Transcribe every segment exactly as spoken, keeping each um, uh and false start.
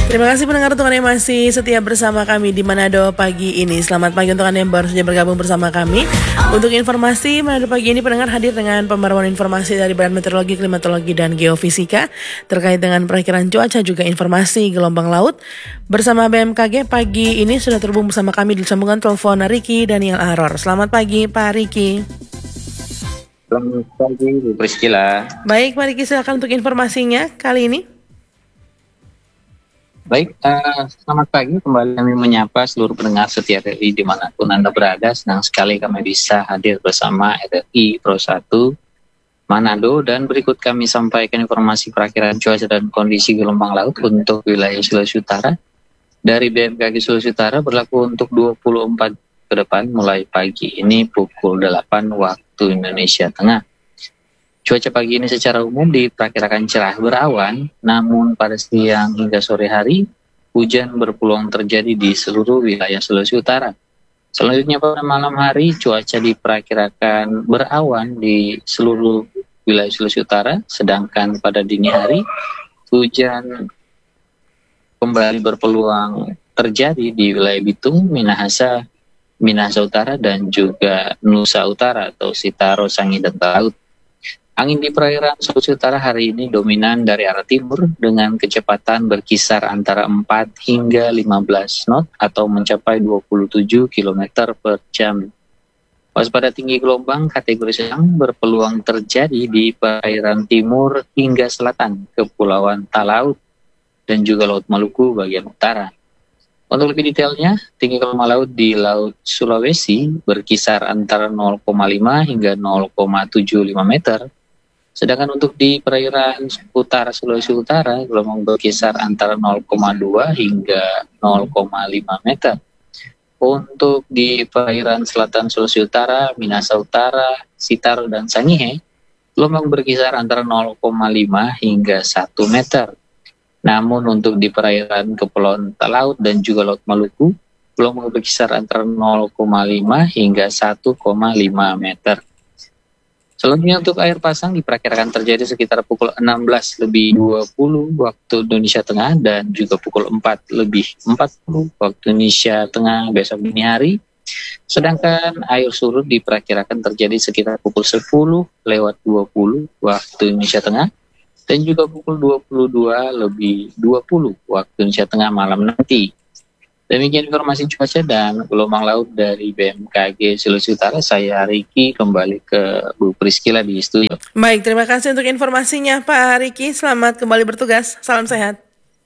Terima kasih pendengar untuk Anda yang masih setia bersama kami di Manado pagi ini. Selamat pagi untuk Anda yang baru saja bergabung bersama kami. Untuk informasi Manado pagi ini, pendengar hadir dengan pembaruan informasi dari Badan Meteorologi, Klimatologi, dan Geofisika terkait dengan perakiraan cuaca, juga informasi gelombang laut. Bersama B M K G pagi ini sudah terhubung bersama kami di sambungan telepon Riki Daniel Aror. Selamat pagi Pak Riki. Selamat pagi Bu Priscila. Baik Pak Riki, silakan untuk informasinya kali ini. Baik, uh, selamat pagi. Kembali kami menyapa seluruh pendengar setia R R I dimanapun Anda berada. Senang sekali kami bisa hadir bersama R R I Pro satu Manado, dan berikut kami sampaikan informasi perakiraan cuaca dan kondisi gelombang laut untuk wilayah Sulawesi Utara. Dari B M K G Sulawesi Utara berlaku untuk dua puluh empat ke depan mulai pagi ini pukul delapan waktu Indonesia Tengah. Cuaca pagi ini secara umum diperkirakan cerah berawan, namun pada siang hingga sore hari, hujan berpeluang terjadi di seluruh wilayah Sulawesi Utara. Selanjutnya pada malam hari, cuaca diperkirakan berawan di seluruh wilayah Sulawesi Utara, sedangkan pada dini hari, hujan kembali berpeluang terjadi di wilayah Bitung, Minahasa, Minahasa Utara, dan juga Nusa Utara atau Sitaro, Sangi, dan Talaut. Angin di perairan Sulawesi Utara hari ini dominan dari arah timur dengan kecepatan berkisar antara empat hingga lima belas knot atau mencapai dua puluh tujuh kilometer per jam. Waspada tinggi gelombang kategori sedang berpeluang terjadi di perairan timur hingga selatan Kepulauan Talaut dan juga Laut Maluku bagian utara. Untuk lebih detailnya, tinggi gelombang laut di Laut Sulawesi berkisar antara nol koma lima hingga nol koma tujuh lima meter. Sedangkan untuk di perairan utara Sulawesi Utara, gelombang berkisar antara nol koma dua hingga nol koma lima meter. Untuk di perairan selatan Sulawesi Utara, Minahasa Utara, Sitaro, dan Sangihe, gelombang berkisar antara nol koma lima hingga satu meter. Namun untuk di perairan Kepulauan Talaut dan juga Laut Maluku, gelombang berkisar antara nol koma lima hingga satu koma lima meter. Selanjutnya untuk air pasang diperkirakan terjadi sekitar pukul enam belas lebih dua puluh waktu Indonesia Tengah dan juga pukul empat lebih empat puluh waktu Indonesia Tengah besok dini hari. Sedangkan air surut diperkirakan terjadi sekitar pukul sepuluh lewat dua puluh waktu Indonesia Tengah dan juga pukul dua puluh dua lebih dua puluh waktu Indonesia Tengah malam nanti. Demikian informasi cuaca dan gelombang laut dari B M K G Sulawesi Utara. Saya Riki, kembali ke Bu Priscila di studio. Baik, terima kasih untuk informasinya Pak Riki. Selamat kembali bertugas. Salam sehat.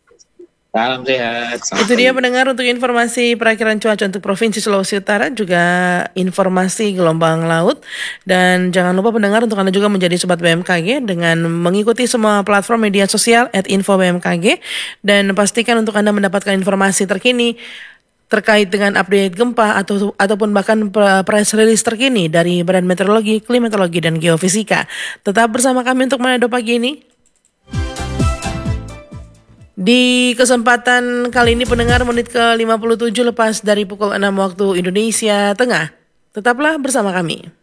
Salam sehat. Selamat Itu dia pendengar untuk informasi perakiraan cuaca untuk Provinsi Sulawesi Utara, juga informasi gelombang laut. Dan jangan lupa pendengar untuk Anda juga menjadi Sobat B M K G dengan mengikuti semua platform media sosial at info B M K G. Dan pastikan untuk Anda mendapatkan informasi terkini terkait dengan update gempa atau ataupun bahkan press release terkini dari Badan Meteorologi, Klimatologi, dan Geofisika. Tetap bersama kami untuk Manado pagi ini. Di kesempatan kali ini pendengar, menit ke lima puluh tujuh lepas dari pukul enam waktu Indonesia Tengah. Tetaplah bersama kami.